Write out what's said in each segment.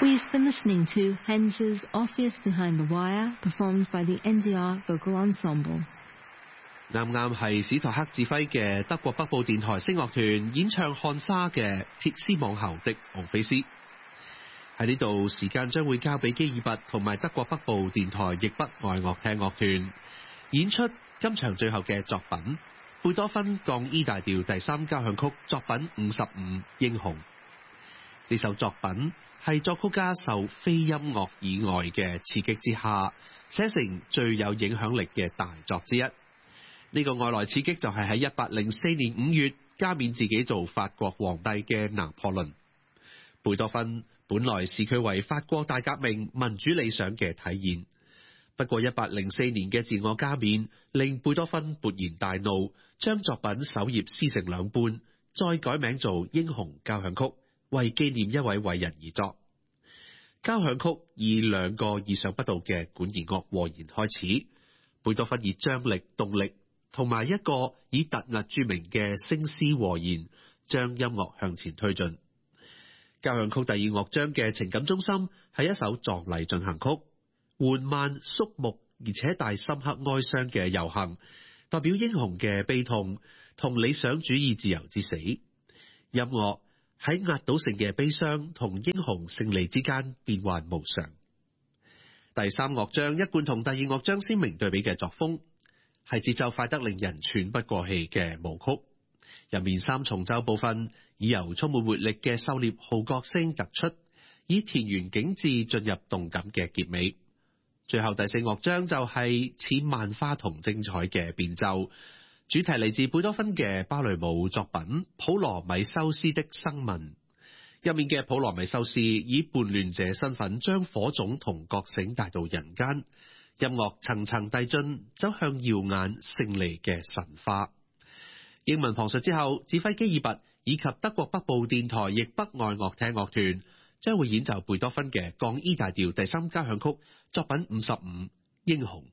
We've been listening to Hens's Orpheus Behind the Wire, performed by the NDR Vocal Ensemble. 啱啱係史托克指揮嘅德國北部電台聲樂團演唱漢莎嘅鐵絲網後的奧菲斯。喺呢度，時間將會交俾基爾拔同埋德國北部電台譯北愛樂廳樂團演出今場最後嘅作品貝多芬降 E 大調第3交響曲作品55英雄。呢首作品係作曲家受非音樂以外嘅刺激之下寫成最有影響力嘅大作之一。呢個外來刺激就係喺1804年5月加冕自己做法國皇帝嘅拿破崙。貝多芬本來視佢為法國大革命民主理想嘅體現，不過1804年嘅自我加冕令貝多芬勃然大怒，將作品首頁撕成兩半，再改名做英雄交響曲，為紀念一位偉人而作。交響曲以兩個意想不到嘅管弦樂和弦開始，貝多芬以張力、動力同埋一個以突兀著名嘅聲絲和弦，將音樂向前推進。交響曲第2樂章嘅情感中心係一首壯麗進行曲，緩慢肅穆而且帶深刻哀傷嘅遊行，代表英雄嘅悲痛同理想主義自由之死。音樂喺壓倒性嘅悲傷同英雄勝利之間變幻無常。第3樂章一貫同第2樂章鮮明對比嘅作風，係節奏快得令人喘不過氣嘅舞曲，入面3重奏部分以由充滿活力嘅狩獵號角聲突出，以田園景致進入動感嘅結尾。最後第4樂章就係似萬花筒精彩嘅變奏，主題嚟自貝多芬嘅芭蕾舞作品普羅米修斯的生問。入面嘅普羅米修斯以叛亂者身份將火種同覺醒帶到人間，音樂層層遞進，走向耀眼勝利嘅神話。英文旁述之後，指揮基爾拔以及德國北部電台譯北愛樂廳樂團將會演奏貝多芬嘅降 E 大調第3交響曲作品55英雄。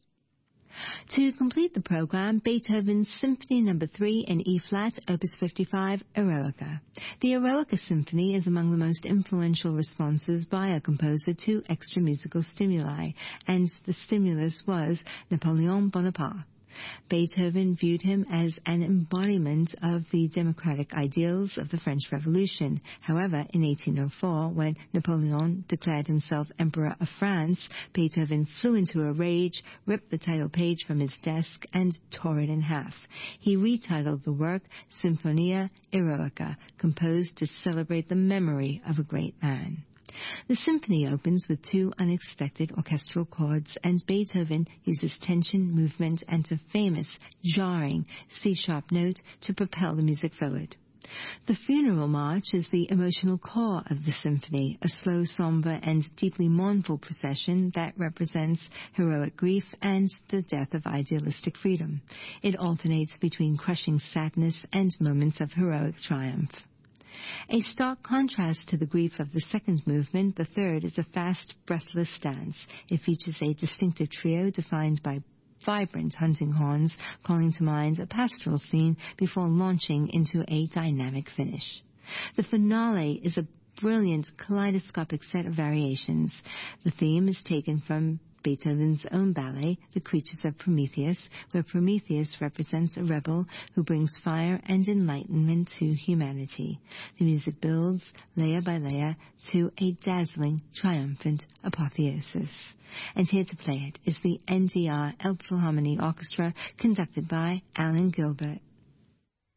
To complete the program, Beethoven's Symphony No. 3 in E-flat, Opus 55, Eroica. The Eroica Symphony is among the most influential responses by a composer to extra musical stimuli, and the stimulus was Napoleon Bonaparte. Beethoven viewed him as an embodiment of the democratic ideals of the French Revolution. However, in 1804, when Napoleon declared himself Emperor of France, Beethoven flew into a rage, ripped the title page from his desk, and tore it in half. He retitled the work Symphonia Eroica, composed to celebrate the memory of a great man. The symphony opens with 2 unexpected orchestral chords, and Beethoven uses tension, movement, and a famous, jarring C-sharp note to propel the music forward. The funeral march is the emotional core of the symphony, a slow, somber, and deeply mournful procession that represents heroic grief and the death of idealistic freedom. It alternates between crushing sadness and moments of heroic triumph. A stark contrast to the grief of the second movement, the third is a fast, breathless dance. It features a distinctive trio defined by vibrant hunting horns, calling to mind a pastoral scene before launching into a dynamic finish. The finale is a brilliant kaleidoscopic set of variations. The theme is taken from Beethoven's own ballet, The Creatures of Prometheus, where Prometheus represents a rebel who brings fire and enlightenment to humanity. The music builds, layer by layer, to a dazzling, triumphant apotheosis. And here to play it is the NDR Elbphilharmonie Orchestra, conducted by Alan Gilbert.